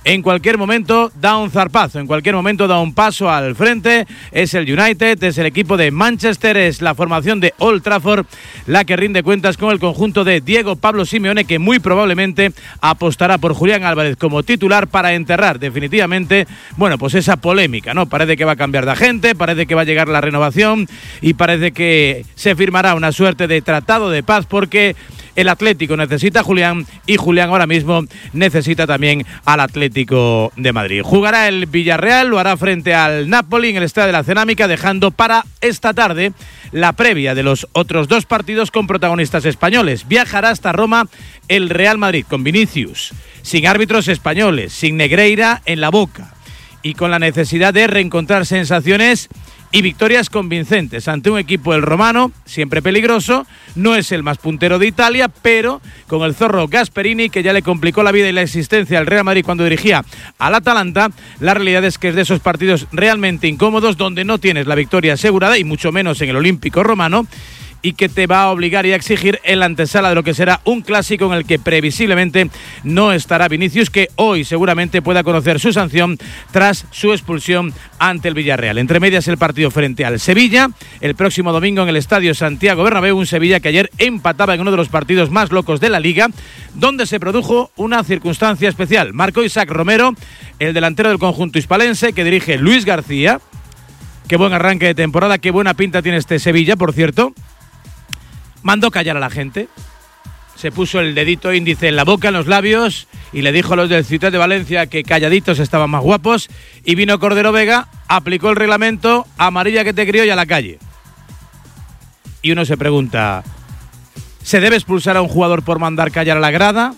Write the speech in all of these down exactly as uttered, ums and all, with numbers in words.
en cualquier momento da un zarpazo, en cualquier momento da un paso al frente. Es el United, es el equipo de Manchester, es la formación de Old Trafford la que rinde cuentas con el conjunto de Diego Pablo Simeone, que muy probablemente apostará por Julián Álvarez como titular para enterrar definitivamente, bueno, pues esa polémica, ¿no? Parece que va a cambiar de agente, parece que va a llegar la renovación y parece que se firmará una suerte de tratado de paz porque el Atlético necesita a Julián y Julián ahora mismo necesita también al Atlético de Madrid. Jugará el Villarreal, lo hará frente al Napoli en el Estadio de la Cerámica, dejando para esta tarde la previa de los otros dos partidos con protagonistas españoles. Viajará hasta Roma el Real Madrid con Vinicius, sin árbitros españoles, sin Negreira en la boca y con la necesidad de reencontrar sensaciones y victorias convincentes ante un equipo, el romano, siempre peligroso. No es el más puntero de Italia, pero con el zorro Gasperini, que ya le complicó la vida y la existencia al Real Madrid cuando dirigía al Atalanta, la realidad es que es de esos partidos realmente incómodos donde no tienes la victoria asegurada, y mucho menos en el Olímpico Romano, y que te va a obligar y a exigir en la antesala de lo que será un clásico en el que previsiblemente no estará Vinicius, que hoy seguramente pueda conocer su sanción tras su expulsión ante el Villarreal. Entre medias el partido frente al Sevilla, el próximo domingo en el Estadio Santiago Bernabéu, un Sevilla que ayer empataba en uno de los partidos más locos de la Liga, donde se produjo una circunstancia especial. Marcó Isaac Romero, el delantero del conjunto hispalense que dirige Luis García. Qué buen arranque de temporada, qué buena pinta tiene este Sevilla, por cierto. Mandó callar a la gente, se puso el dedito índice en la boca, en los labios, y le dijo a los del Ciutat de Valencia que calladitos estaban más guapos, y vino Cordero Vega, aplicó el reglamento, amarilla que te crió y a la calle. Y uno se pregunta, ¿se debe expulsar a un jugador por mandar callar a la grada?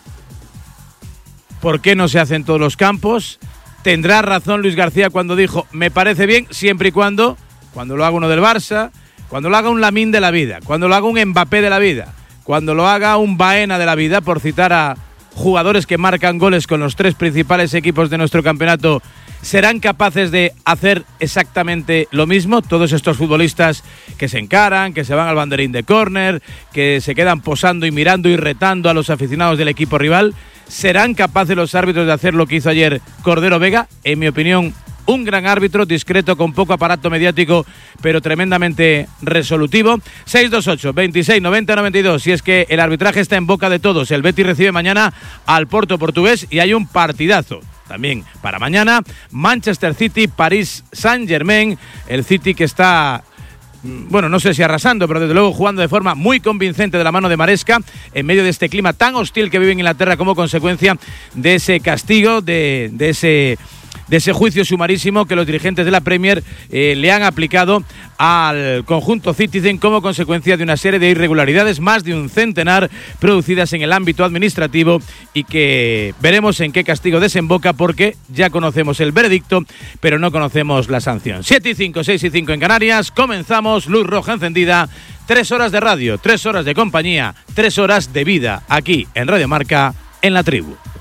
¿Por qué no se hace en todos los campos? ¿Tendrá razón Luis García cuando dijo, me parece bien, siempre y cuando, cuando lo haga uno del Barça, cuando lo haga un Lamine de la vida, cuando lo haga un Mbappé de la vida, cuando lo haga un Baena de la vida, por citar a jugadores que marcan goles con los tres principales equipos de nuestro campeonato, ¿serán capaces de hacer exactamente lo mismo? Todos estos futbolistas que se encaran, que se van al banderín de córner, que se quedan posando y mirando y retando a los aficionados del equipo rival, ¿serán capaces los árbitros de hacer lo que hizo ayer Cordero Vega? En mi opinión, un gran árbitro, discreto, con poco aparato mediático, pero tremendamente resolutivo. seis dos ocho, veintiséis, noventa, noventa y dos. Si es que el arbitraje está en boca de todos. El Betis recibe mañana al Porto portugués y hay un partidazo también para mañana. Manchester City, París Saint-Germain. El City que está, bueno, no sé si arrasando, pero desde luego jugando de forma muy convincente de la mano de Maresca, en medio de este clima tan hostil que vive en Inglaterra como consecuencia de ese castigo, de, de ese... de ese juicio sumarísimo que los dirigentes de la Premier eh, le han aplicado al conjunto Citizen como consecuencia de una serie de irregularidades, más de un centenar, producidas en el ámbito administrativo, y que veremos en qué castigo desemboca, porque ya conocemos el veredicto, pero no conocemos la sanción. siete y cinco, seis y cinco en Canarias, comenzamos, luz roja encendida, tres horas de radio, tres horas de compañía, tres horas de vida, aquí en Radio Marca, en La Tribu.